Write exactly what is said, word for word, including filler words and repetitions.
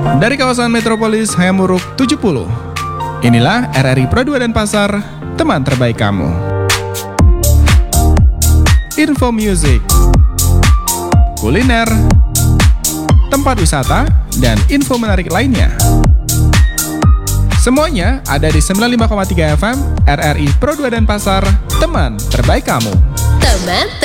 Dari kawasan Metropolis Hayamuruk tujuh puluh. Inilah R R I Pro dua Denpasar, teman terbaik kamu. Info music, kuliner, tempat wisata, dan info menarik lainnya. Semuanya ada di sembilan puluh lima koma tiga F M R R I Pro dua Denpasar, teman terbaik kamu. Teman